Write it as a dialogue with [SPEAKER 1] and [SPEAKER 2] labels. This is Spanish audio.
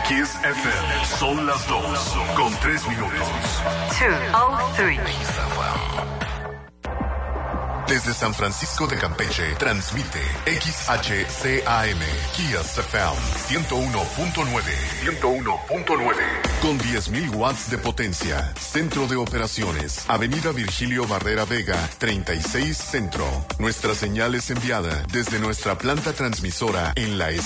[SPEAKER 1] Kiss FM. Son las 2:03.
[SPEAKER 2] 2:03.
[SPEAKER 1] Desde San Francisco de Campeche, transmite XHCAM, Kiss FM 101.9. 101.9. Con 10.000 watts de potencia. Centro de operaciones. Avenida Virgilio Barrera Vega, 36 Centro. Nuestra señal es enviada desde nuestra planta transmisora en la